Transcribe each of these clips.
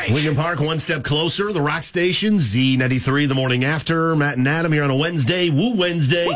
Mike. Lincoln Park, one step closer. The Rock Station, Z93, the morning after. Matt and Adam here on a Wednesday. Woo Wednesday.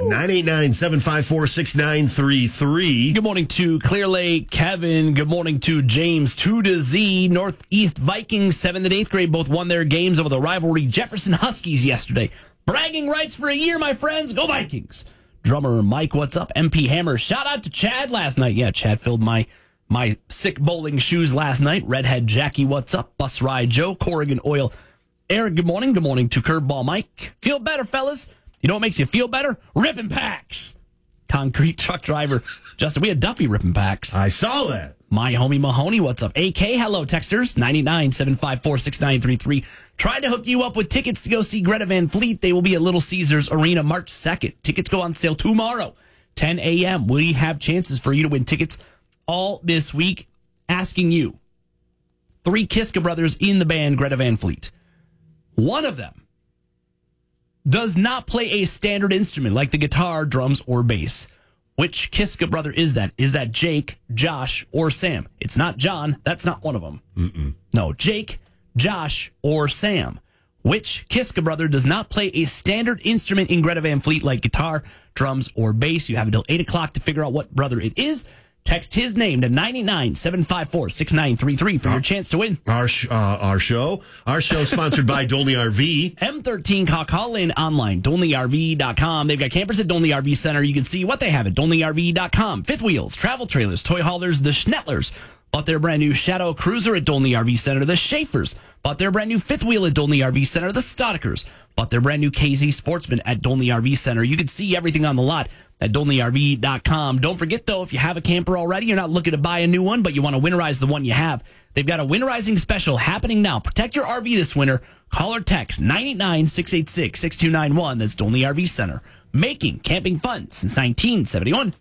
989-754-6933. Good morning to Clear Lake, Kevin. Good morning to James. 2 to Z. Northeast Vikings, 7th and 8th grade, both won their games over the rivalry Jefferson Huskies yesterday. Bragging rights for a year, my friends. Go Vikings. Drummer Mike, what's up? MP Hammer. Shout out to Chad last night. Yeah, Chad filled my sick bowling shoes last night. Redhead Jackie, what's up? Bus Ride Joe. Corrigan Oil. Eric, good morning. Good morning to Curveball Mike. Feel better, fellas. You know what makes you feel better? Ripping packs. Concrete truck driver Justin. We had Duffy ripping packs. I saw that. My homie Mahoney, what's up? AK, hello, texters. 99-754-6933. Trying to hook you up with tickets to go see Greta Van Fleet. They will be at Little Caesars Arena March 2nd. Tickets go on sale tomorrow, 10 a.m. We have chances for you to win tickets all this week. Asking you, 3 Kiska brothers in the band Greta Van Fleet. One of them does not play a standard instrument like the guitar, drums, or bass. Which Kiska brother is that? Is that Jake, Josh, or Sam? It's not John. That's not one of them. No, Jake, Josh, or Sam. Which Kiska brother does not play a standard instrument in Greta Van Fleet like guitar, drums, or bass? You have until 8 o'clock to figure out what brother it is. Text his name to 99-754-6933 for your chance to win. Our show sponsored by Dolney RV. M13 call in online, DolneyRV.com. They've got campers at Dolney RV Center. You can see what they have at DolneyRV.com. Fifth wheels, travel trailers, toy haulers, the Schnettlers bought their brand new Shadow Cruiser at Dolney RV Center. The Schaefers bought their brand new fifth wheel at Dolney RV Center. The Stodikers bought their brand new KZ Sportsman at Dolney RV Center. You can see everything on the lot at DolneyRV.com. Don't forget, though, if you have a camper already, you're not looking to buy a new one, but you want to winterize the one you have, they've got a winterizing special happening now. Protect your RV this winter. Call or text 989-686-6291. That's Dolney RV Center. Making camping fun since 1971.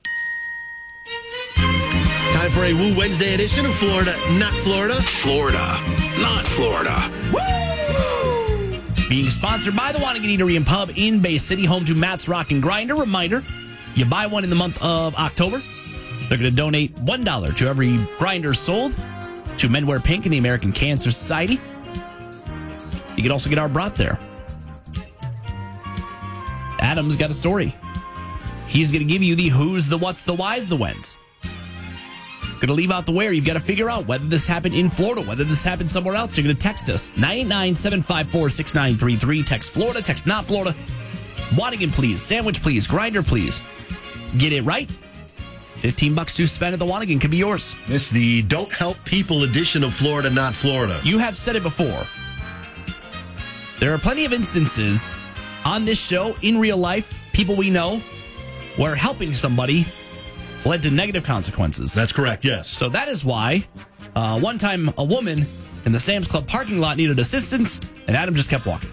Time for a Woo Wednesday edition of Florida, Not Florida. Florida, not Florida. Woo! Being sponsored by the Wannigan Eatery and Pub in Bay City, home to Matt's Rock and Grinder. Reminder, you buy one in the month of October, they're going to donate $1 to every grinder sold to Men Wear Pink and the American Cancer Society. You can also get our brat there. Adam's got a story. He's going to give you the who's, the what's, the why's, the when's. Going to leave out the where. You've got to figure out whether this happened in Florida, whether this happened somewhere else. You're going to text us. 989-754-6933. Text Florida. Text not Florida. Wannigan, please. Sandwich, please. Grinder, please. Get it right. $15 to spend at the Wannigan could be yours. It's the Don't Help People edition of Florida, Not Florida. You have said it before. There are plenty of instances on this show, in real life, people we know, where helping somebody led to negative consequences. That's correct, yes. So that is why one time a woman in the Sam's Club parking lot needed assistance, and Adam just kept walking.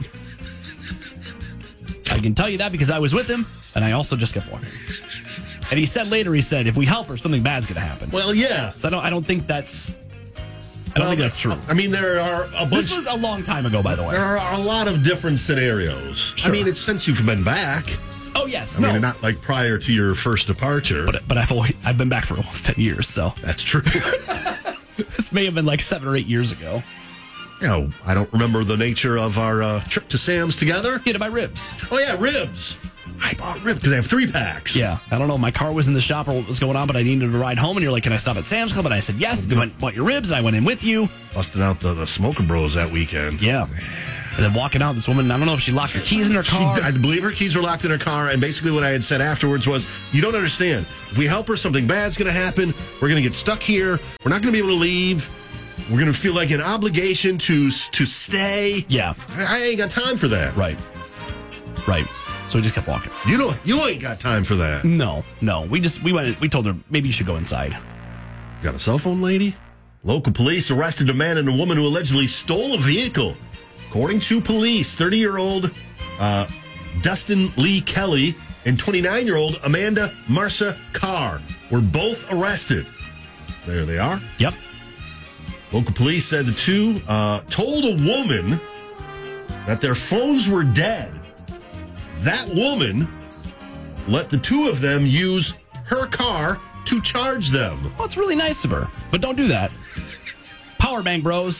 I can tell you that because I was with him, and I also just kept walking. And he said later, if we help her, something bad's going to happen. Well, yeah. So I don't think that's true. I mean, there are a bunch. This was a long time ago, by the way. There are a lot of different scenarios. Sure. I mean, it's since you've been back. Oh, yes. I mean, not like prior to your first departure. But I've been back for almost 10 years, so. That's true. This may have been like 7 or 8 years ago. You know, I don't remember the nature of our trip to Sam's together. You had to buy ribs. Oh, yeah, ribs. I bought ribs because I have 3 packs. Yeah. I don't know. My car was in the shop or what was going on, but I needed to ride home. And you're like, can I stop at Sam's Club? And I said, yes. You bought your ribs. I went in with you. Busting out the Smoker Bros that weekend. Yeah. And then walking out, this woman, I don't know if she locked her keys in her car. I believe her keys were locked in her car. And basically what I had said afterwards was, you don't understand. If we help her, something bad's going to happen. We're going to get stuck here. We're not going to be able to leave. We're going to feel like an obligation to stay. Yeah. I ain't got time for that. Right. So we just kept walking. You ain't got time for that. No. We told her maybe you should go inside. You got a cell phone, lady? Local police arrested a man and a woman who allegedly stole a vehicle. According to police, 30-year-old Dustin Lee Kelly and 29-year-old Amanda Marcia Carr were both arrested. There they are. Yep. Local police said the two told a woman that their phones were dead. That woman let the two of them use her car to charge them. Well, it's really nice of her, but don't do that. Power bank, bros.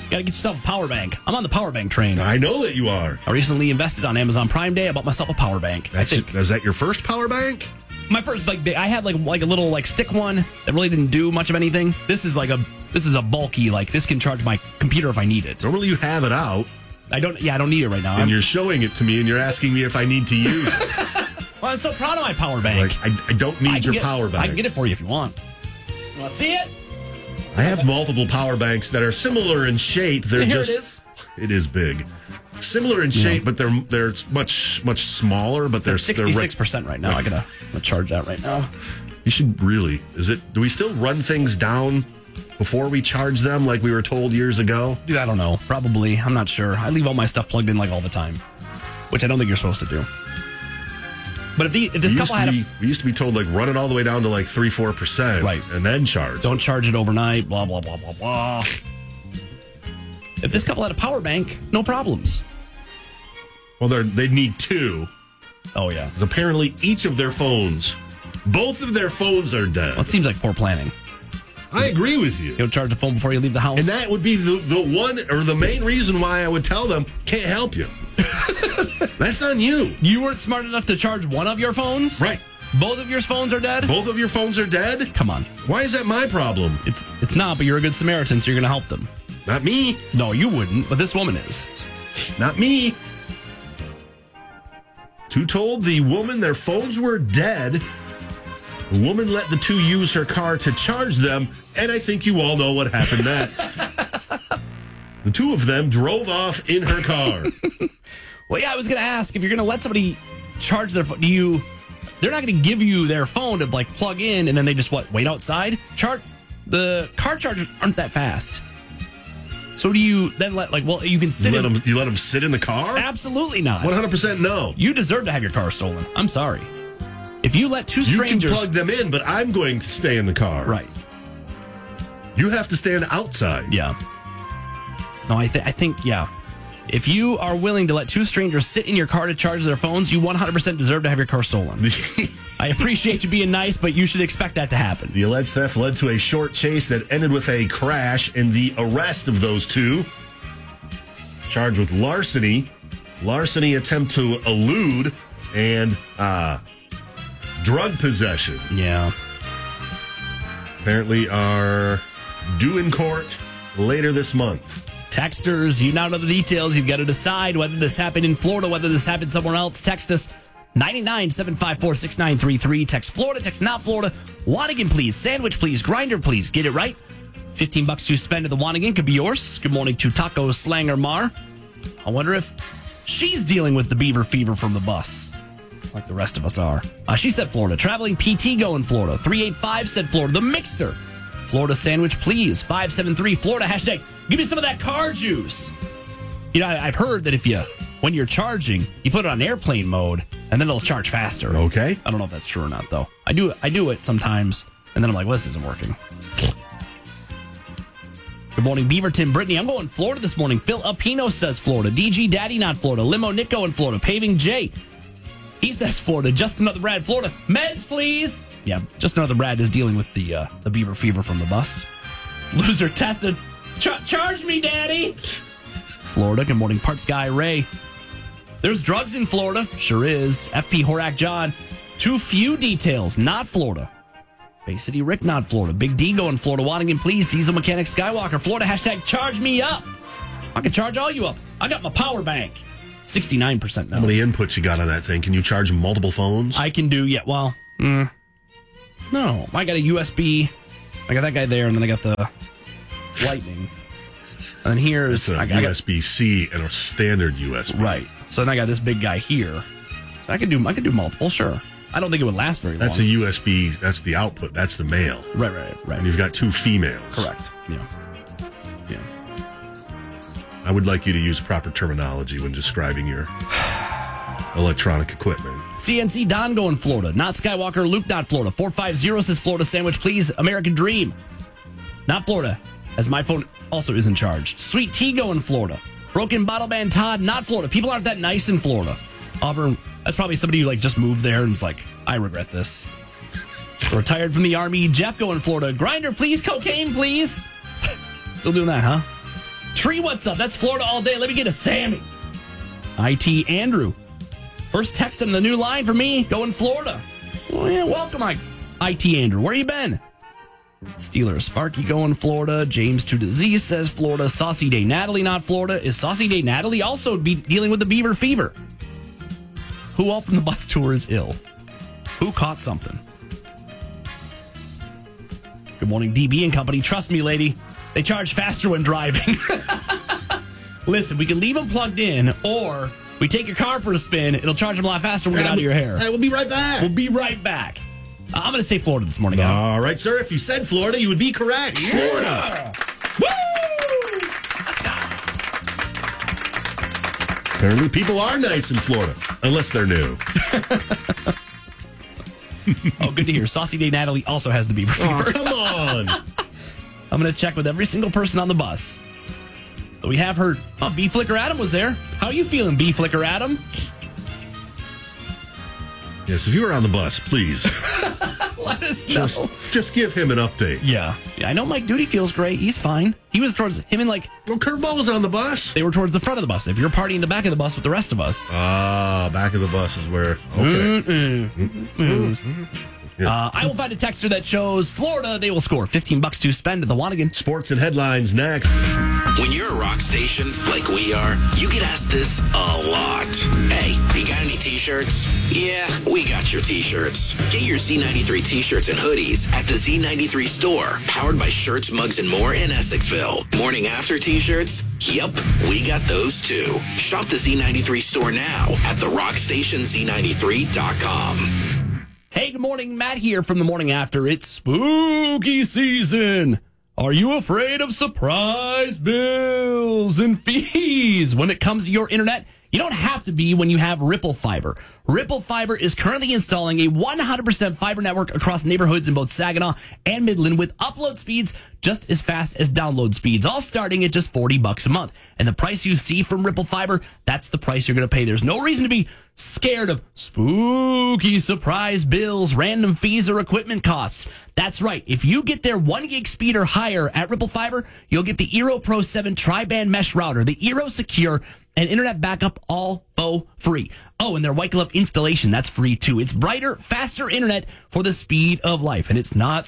Got to get yourself a power bank. I'm on the power bank train. I know that you are. I recently invested on Amazon Prime Day. I bought myself a power bank. Is that your first power bank? My first big. I had like a little like stick one that really didn't do much of anything. This is a bulky, like this can charge my computer if I need it. Normally you have it out. I don't need it right now. And you're showing it to me and you're asking me if I need to use it. Well, I'm so proud of my power bank. Like I don't need your power bank. I can get it for you if you want. You want to see it? I have multiple power banks that are similar in shape. They're Here just it is. It is big. Similar in shape, but they're much smaller, but they're 66% right now. I'm gonna charge that right now. You should really. Do we still run things down before we charge them like we were told years ago? Dude, I don't know. Probably. I'm not sure. I leave all my stuff plugged in like all the time, which I don't think you're supposed to do. But if this couple had we used to be told like run it all the way down to like 3-4%, right, and then charge. Don't charge it overnight. Blah blah blah blah blah. If this couple had a power bank, no problems. Well, they'd need two. Oh yeah, because apparently both of their phones are dead. Well, it seems like poor planning. I agree with you. You don't charge the phone before you leave the house. And that would be the one or the main reason why I would tell them, can't help you. That's on you. You weren't smart enough to charge one of your phones? Right. Both of your phones are dead? Both of your phones are dead? Come on. Why is that my problem? It's not, but you're a good Samaritan, so you're going to help them. Not me. No, you wouldn't, but this woman is. Not me. Two told the woman their phones were dead. The woman let the two use her car to charge them, and I think you all know what happened next. The two of them drove off in her car. Well, yeah, I was going to ask, if you're going to let somebody charge their phone, they're not going to give you their phone to like plug in and then they just wait outside? The car chargers aren't that fast. So do you then you can sit you let them sit in the car? Absolutely not. 100% no. You deserve to have your car stolen. I'm sorry. If you let two strangers... You can plug them in, but I'm going to stay in the car. Right. You have to stand outside. Yeah. No, I think, yeah. If you are willing to let two strangers sit in your car to charge their phones, you 100% deserve to have your car stolen. I appreciate you being nice, but you should expect that to happen. The alleged theft led to a short chase that ended with a crash and the arrest of those two. Charged with larceny attempt to elude, and drug possession. Yeah. Apparently are due in court later this month. Texters, you now know the details. You've got to decide whether this happened in Florida, whether this happened somewhere else. Text us 997546933. Text Florida, text not Florida. Wanigan, please. Sandwich, please. Grinder, please. Get it right. $15 to spend at the Wanigan could be yours. Good morning to Taco Slanger Mar. I wonder if she's dealing with the beaver fever from the bus, like the rest of us are. She said Florida. Traveling PT going Florida. 385 said Florida. The Mixter. Florida sandwich, please. 573 Florida. Hashtag, give me some of that car juice. You know, I've heard that when you're charging, you put it on airplane mode, and then it'll charge faster. Okay. I don't know if that's true or not, though. I do it sometimes, and then I'm like, well, this isn't working. Good morning, Beaverton, Brittany. I'm going Florida this morning. Phil Alpino says Florida. DG Daddy, not Florida. Limo Nick going Florida. Paving J, he says Florida. Just another Brad, Florida. Meds, please. Yeah, just another Brad is dealing with the beaver fever from the bus. Loser Tessa, charge me, Daddy. Florida. Good morning, Parts Guy Ray. There's drugs in Florida. Sure is. FP Horak John. Too few details. Not Florida. Bay City Rick, not Florida. Big D going Florida. Wanigan, please. Diesel Mechanic Skywalker. Florida. Hashtag charge me up. I can charge all you up. I got my power bank. 69% now. How many inputs you got on that thing? Can you charge multiple phones? I can do, yeah. Well, no. I got a USB. I got that guy there, and then I got the Lightning. And then here's... It's a USB-C and a standard USB. Right. So then I got this big guy here. So I can do multiple, sure. I don't think it would last very long. That's a USB. That's the output. That's the male. Right. And you've got two females. Correct. Yeah. I would like you to use proper terminology when describing your electronic equipment. CNC Don going Florida. Not Skywalker. Luke, not Florida. 450 says Florida sandwich, please. American Dream. Not Florida, as my phone also isn't charged. Sweet Tea going Florida. Broken Bottle Band Todd, not Florida. People aren't that nice in Florida. Auburn, that's probably somebody who just moved there and is like, I regret this. Retired from the Army. Jeff going Florida. Grinder, please. Cocaine, please. Still doing that, huh? Tree, what's up? That's Florida all day. Let me get a Sammy. IT Andrew. First text on the new line for me. Going Florida. Well, yeah, welcome, IT Andrew. Where you been? Steeler Sparky going Florida. James to disease says Florida. Saucy Day Natalie, not Florida. Is Saucy Day Natalie also dealing with the beaver fever? Who all from the bus tour is ill? Who caught something? Good morning, DB and company. Trust me, lady. They charge faster when driving. Listen, we can leave them plugged in, or we take your car for a spin. It'll charge them a lot faster when we get out of your hair. Hey, we'll be right back. We'll be right back. I'm going to say Florida this morning, Adam. All right, sir. If you said Florida, you would be correct. Yeah. Florida. Woo! Let's go. Apparently, people are nice in Florida, unless they're new. Oh, good to hear. Saucy Day Natalie also has the beaver fever. Oh, come on. I'm going to check with every single person on the bus. We have heard. Oh, B Flicker Adam was there. How are you feeling, B Flicker Adam? Yes, if you were on the bus, please. Let us know. Just give him an update. Yeah, I know Mike Duty feels great. He's fine. He was towards him and Well, Curveball was on the bus. they were towards the front of the bus. If you're partying the back of the bus with the rest of us. Back of the bus is where. Okay. I will find a texter that shows Florida. They will score $15 to spend at the Wanigan. Sports and headlines next. When you're a rock station like we are, you get asked this a lot. Hey, you got any t-shirts? Yeah, we got your t-shirts. Get your Z93 t-shirts and hoodies at the Z93 store, powered by Shirts, Mugs, and More in Essexville. Morning after t-shirts? Yep, we got those too. Shop the Z93 store now at therockstationz93.com. Hey, good morning. Matt here from the morning after. It's spooky season. Are you afraid of surprise bills and fees when it comes to your internet? You don't have to be when you have Ripple Fiber. Ripple Fiber is currently installing a 100% fiber network across neighborhoods in both Saginaw and Midland with upload speeds just as fast as download speeds, all starting at just $40 a month. And the price you see from Ripple Fiber, that's the price you're going to pay. There's no reason to be scared of spooky surprise bills, random fees, or equipment costs. That's right. If you get their 1 gig speed or higher at Ripple Fiber, you'll get the Eero Pro 7 tri-band mesh router, the Eero Secure, and internet backup all for free. Oh, and their White Glove installation, that's free too. It's brighter, faster internet for the speed of life, and it's not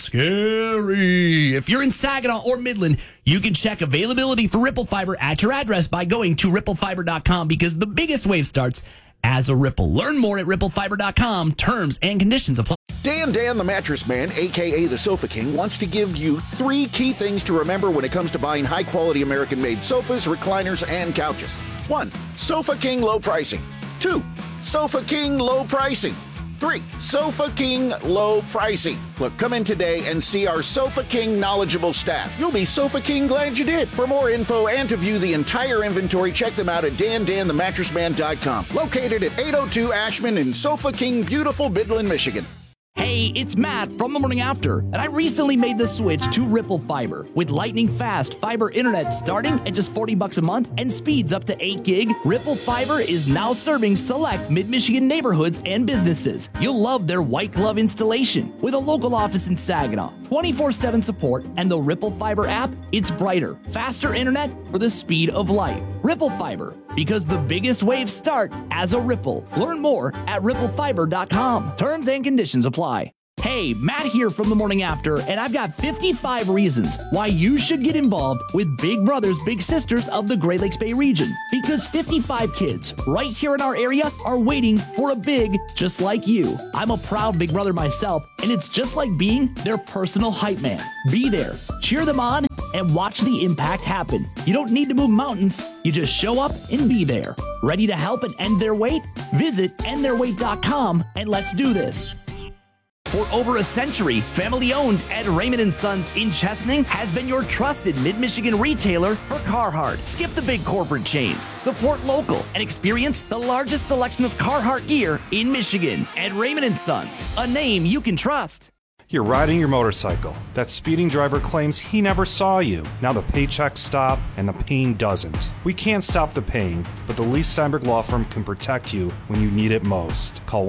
scary. If you're in Saginaw or Midland, you can check availability for Ripple Fiber at your address by going to ripplefiber.com, because the biggest wave starts as a Ripple. Learn more at ripplefiber.com. Terms and conditions apply. Dan the Mattress Man, a.k.a. the Sofa King, wants to give you 3 key things to remember when it comes to buying high-quality American-made sofas, recliners, and couches. 1. Sofa King low pricing. 2. Sofa King low pricing. 3. Sofa King low pricing. Look, come in today and see our Sofa King knowledgeable staff. You'll be Sofa King glad you did. For more info and to view the entire inventory, check them out at danthemattressman.com. Located at 802 Ashman in Sofa King, beautiful Midland, Michigan. Hey, it's Matt from the morning after, and I recently made the switch to Ripple Fiber. With lightning fast fiber internet starting at just $40 a month and speeds up to 8 gig, Ripple Fiber is now serving select mid-Michigan neighborhoods and businesses. You'll love their White Glove installation with a local office in Saginaw, 24/7 support, and the Ripple Fiber app. It's brighter, faster internet for the speed of life. Ripple Fiber, because the biggest waves start as a ripple. Learn more at ripplefiber.com. Terms and conditions apply. Hey, Matt here from the morning after, and I've got 55 reasons why you should get involved with Big Brothers Big Sisters of the Great Lakes Bay region. Because 55 kids right here in our area are waiting for a big just like you. I'm a proud Big Brother myself, and it's just like being their personal hype man. Be there, cheer them on, and watch the impact happen. You don't need to move mountains, you just show up and be there. Ready to help and end their wait? Visit endtheirwait.com and let's do this. For over a century, family-owned Ed Raymond & Sons in Chesaning has been your trusted mid-Michigan retailer for Carhartt. Skip the big corporate chains, support local, and experience the largest selection of Carhartt gear in Michigan. Ed Raymond & Sons, a name you can trust. You're riding your motorcycle. That speeding driver claims he never saw you. Now the paychecks stop and the pain doesn't. We can't stop the pain, but the Lee Steinberg Law Firm can protect you when you need it most. Call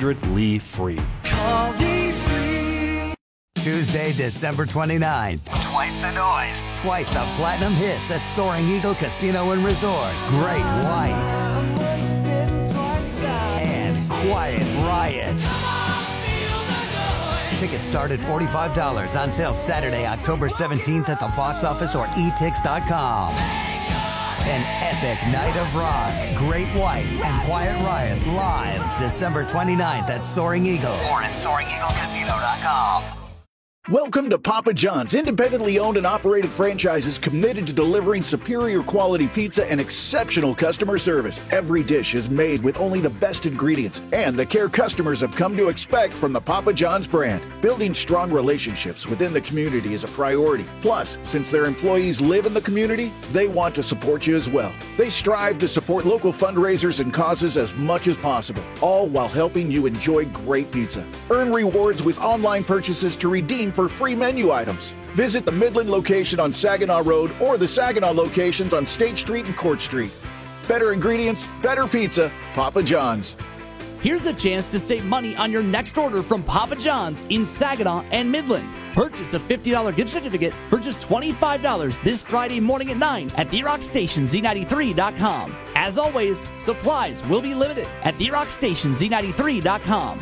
1-800-LEE-FREE. Call Lee Free. Tuesday, December 29th. twice the noise, twice the platinum hits at Soaring Eagle Casino and Resort. Great White. And Quiet Riot. Tickets start at $45 on sale Saturday, October 17th at the box office or etix.com. An epic night of rock. Great White and Quiet Riot live December 29th at Soaring Eagle or at SoaringEagleCasino.com. Welcome to Papa John's, independently owned and operated franchises committed to delivering superior quality pizza and exceptional customer service. Every dish is made with only the best ingredients and the care customers have come to expect from the Papa John's brand. Building strong relationships within the community is a priority. Plus, since their employees live in the community, they want to support you as well. They strive to support local fundraisers and causes as much as possible, all while helping you enjoy great pizza. Earn rewards with online purchases to redeem for free menu items. Visit the Midland location on Saginaw Road or the Saginaw locations on State Street and Court Street. Better ingredients, better pizza, Papa John's. Here's a chance to save money on your next order from Papa John's in Saginaw and Midland. Purchase a $50 gift certificate for just $25 this Friday morning at 9 at The Rock Station Z93.com. As always, supplies will be limited at The Rock Station Z93.com.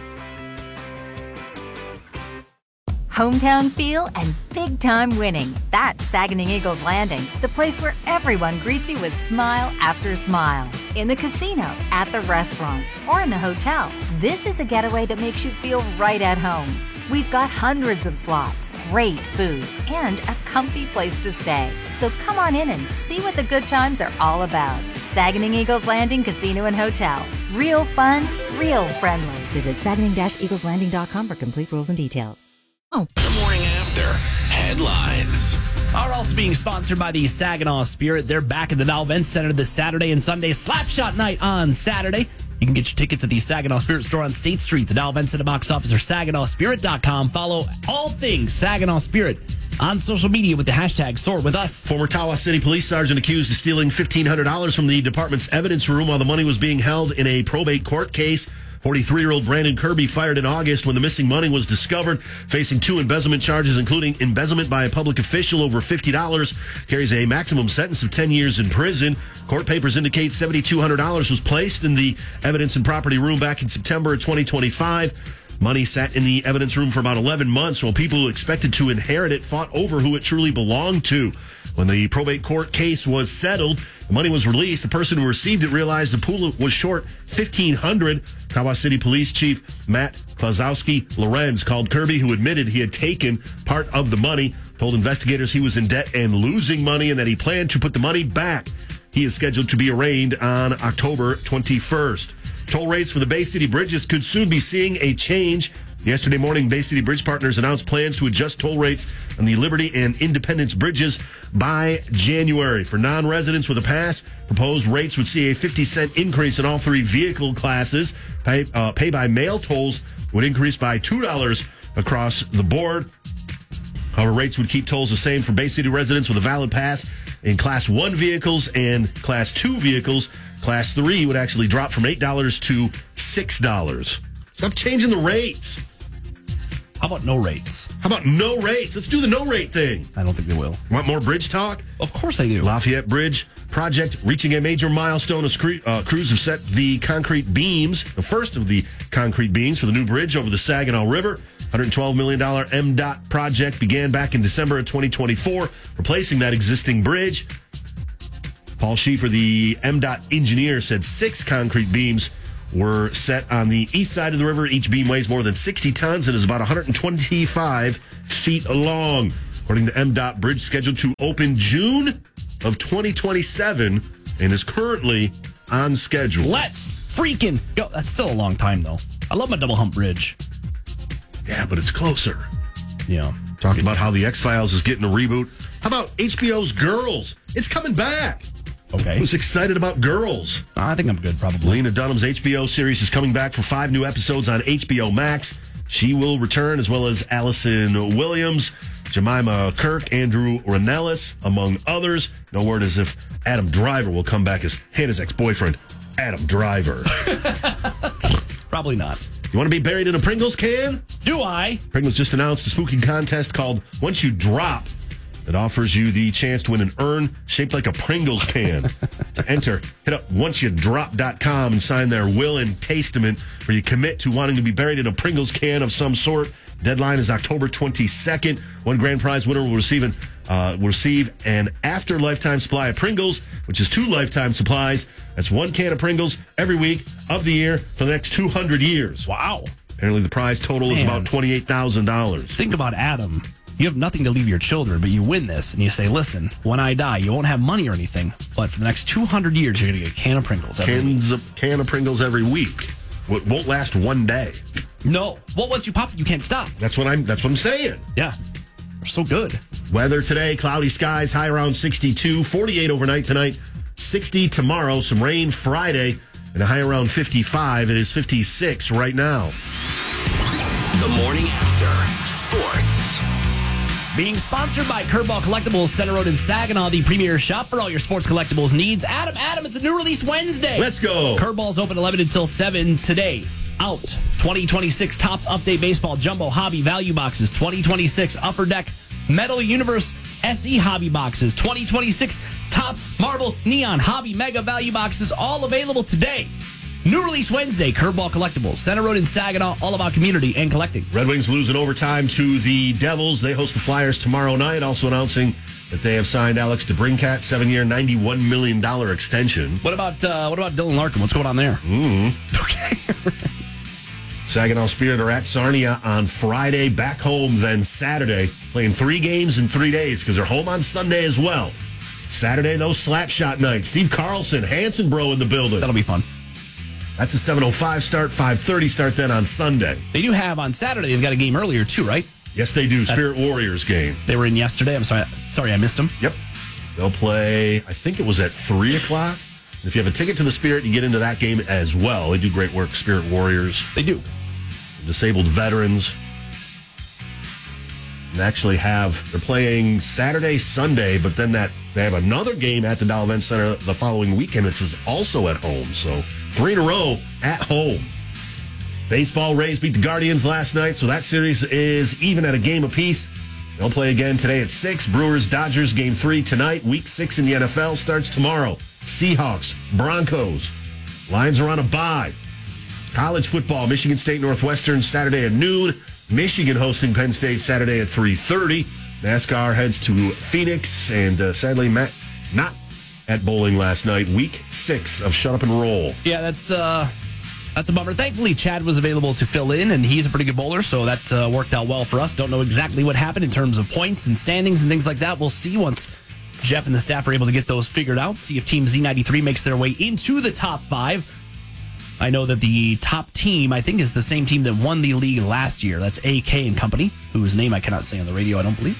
Hometown feel and big-time winning. That's Saginaw Eagles Landing, the place where everyone greets you with smile after smile. In the casino, at the restaurants, or in the hotel, this is a getaway that makes you feel right at home. We've got hundreds of slots, great food, and a comfy place to stay. So come on in and see what the good times are all about. Saginaw Eagles Landing Casino and Hotel. Real fun, real friendly. Visit Saginaw-EaglesLanding.com for complete rules and details. The morning after headlines are also being sponsored by the Saginaw Spirit. They're back at the Dow Event Center this Saturday and Sunday. Slapshot night on Saturday. You can get your tickets at the Saginaw Spirit store on State Street, the Dow Event Center box office, or SaginawSpirit.com. Follow all things Saginaw Spirit on social media with the hashtag #SoarWithUs. Former Tawas City Police Sergeant accused of stealing $1,500 from the department's evidence room while the money was being held in a probate court case. 43-year-old Brandon Kirby fired in August when the missing money was discovered, facing 2 embezzlement charges, including embezzlement by a public official over $50, carries a maximum sentence of 10 years in prison. Court papers indicate $7,200 was placed in the evidence and property room back in September of 2025. Money sat in the evidence room for about 11 months while people who expected to inherit it fought over who it truly belonged to. When the probate court case was settled, the money was released. The person who received it realized the pool was short $1,500. Tawas City Police Chief Matt Klazowski Lorenz called Kirby, who admitted he had taken part of the money, told investigators he was in debt and losing money and that he planned to put the money back. He is scheduled to be arraigned on October 21st. Toll rates for the Bay City bridges could soon be seeing a change. Yesterday morning, Bay City Bridge Partners announced plans to adjust toll rates on the Liberty and Independence bridges by January. For non-residents with a pass, proposed rates would see a 50-cent increase in all 3 vehicle classes. Pay by mail tolls would increase by $2 across the board. However, rates would keep tolls the same for Bay City residents with a valid pass in Class 1 vehicles and Class 2 vehicles. Class 3 would actually drop from $8 to $6. Stop changing the rates. How about no rates? How about no rates? Let's do the no rate thing. I don't think they will. Want more bridge talk? Of course I do. Lafayette Bridge project reaching a major milestone. Crews have set the concrete beams, the first of the concrete beams for the new bridge over the Saginaw River. $112 million MDOT project began back in December of 2024, replacing that existing bridge. Paul Schieffer, the MDOT engineer, said 6 concrete beams were set on the east side of the river. Each beam weighs more than 60 tons and is about 125 feet long. According to MDOT, bridge scheduled to open June of 2027 and is currently on schedule. Let's freaking go. That's still a long time, though. I love my double hump bridge. Yeah, but it's closer. Yeah. Talked about how the X-Files is getting a reboot. How about HBO's Girls? It's coming back. Okay. Who's excited about Girls? I think I'm good, probably. Lena Dunham's HBO series is coming back for 5 new episodes on HBO Max. She will return, as well as Allison Williams, Jemima Kirk, Andrew Ranellis, among others. No word as if Adam Driver will come back as Hannah's ex-boyfriend, Adam Driver. Probably not. You want to be buried in a Pringles can? Do I? Pringles just announced a spooky contest called Once You Drop. that offers you the chance to win an urn shaped like a Pringles can. To enter, hit up onceyouDrop.com and sign their will and testament where you commit to wanting to be buried in a Pringles can of some sort. Deadline is October 22nd. One grand prize winner will receive an after lifetime supply of Pringles, which is 2 lifetime supplies. That's 1 can of Pringles every week of the year for the next 200 years. Wow. Apparently the prize total is about $28,000. Think about Adam. You have nothing to leave your children, but you win this, and you say, listen, when I die, you won't have money or anything, but for the next 200 years, you're going to get a can of Pringles every week. Can of Pringles every week. What won't last one day. No. Well, once you pop it, you can't stop. That's what I'm saying. Yeah. They're so good. Weather today, cloudy skies, high around 62, 48 overnight tonight, 60 tomorrow, some rain Friday, and a high around 55. It is 56 right now. The morning after sports. Being sponsored by Curveball Collectibles, Center Road in Saginaw, the premier shop for all your sports collectibles needs. Adam, it's a new release Wednesday. Let's go. Curveball's open 11 until 7 today. Out 2026 Topps Update Baseball Jumbo Hobby Value Boxes, 2026 Upper Deck Metal Universe SE Hobby Boxes, 2026 Topps Marble Neon Hobby Mega Value Boxes, all available today. New release Wednesday, Curveball Collectibles, Center Road in Saginaw, all about community and collecting. Red Wings lose in overtime to the Devils. They host the Flyers tomorrow night, also announcing that they have signed Alex DeBrincat, 7-year, $91 million extension. What about Dylan Larkin? What's going on there? Okay. Saginaw Spirit are at Sarnia on Friday, back home then Saturday, playing 3 games in 3 days because they're home on Sunday as well. Saturday, those slap shot nights. Steve Carlson, Hanson Bro in the building. That'll be fun. That's a 7:05 start, 5:30 start then on Sunday. They do have on Saturday, they've got a game earlier too, right? Yes, they do. Spirit Warriors game. They were in yesterday. I'm sorry I missed them. Yep. They'll play, I think it was at 3 o'clock. If you have a ticket to the Spirit, you get into that game as well. They do great work, Spirit Warriors. They do. Disabled veterans. And actually they're playing Saturday, Sunday, but then they have another game at the Dow Event Center the following weekend. It's also at home. So 3 in a row at home. Baseball, Rays beat the Guardians last night, so that series is even at a game apiece. They'll play again today at 6. Brewers, Dodgers, game 3 tonight. Week 6 in the NFL starts tomorrow. Seahawks, Broncos. Lions are on a bye. College football, Michigan State, Northwestern, Saturday at noon. Michigan hosting Penn State Saturday at 3:30. NASCAR heads to Phoenix, and sadly, Matt not at bowling last night. Week 6 of Shut Up and Roll. Yeah, that's a bummer. Thankfully, Chad was available to fill in, and he's a pretty good bowler, so that worked out well for us. Don't know exactly what happened in terms of points and standings and things like that. We'll see once Jeff and the staff are able to get those figured out, see if Team Z93 makes their way into the top 5. I know that the top team, I think, is the same team that won the league last year. That's AK and Company, whose name I cannot say on the radio, I don't believe.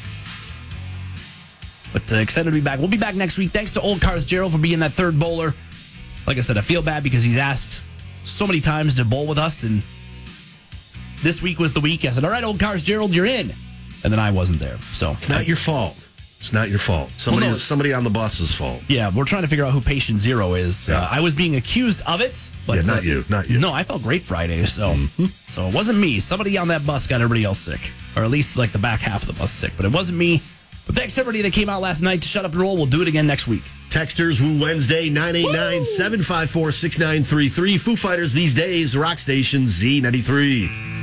But excited to be back. We'll be back next week. Thanks to Old Cars Gerald for being that third bowler. Like I said, I feel bad because he's asked so many times to bowl with us, and this week was the week. I said, all right, Old Cars Gerald, you're in. And then I wasn't there. So it's not your fault. It's not your fault. Somebody on the bus's fault. Yeah, we're trying to figure out who patient zero is. Yeah. I was being accused of it. But yeah, not you. No, I felt great Friday, so it wasn't me. Somebody on that bus got everybody else sick, or at least like the back half of the bus sick, but it wasn't me. But thanks everybody that came out last night to Shut Up and Roll. We'll do it again next week. Texters Woo Wednesday, 989-754-6933. Foo Fighters these days, Rock Station Z93.